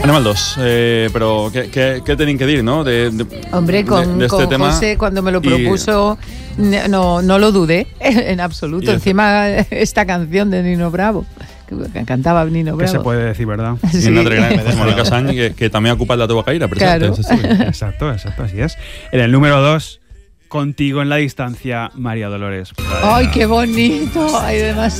Animal 2, però què tenim que dir, no? Hombre, con tema. José, cuando me lo propuso, no lo dudé en absoluto. Encima, esta canción de Nino Bravo, que cantaba Nino Bravo. Que se puede decir, ¿verdad? Sí. I una altra gran, com el Casany, que també ha ocupat la teva caïra, Claro. Exacto, así es. En el número 2, Contigo en la distancia, María Dolores. ¡Ay, qué bonito! Hay demasiado.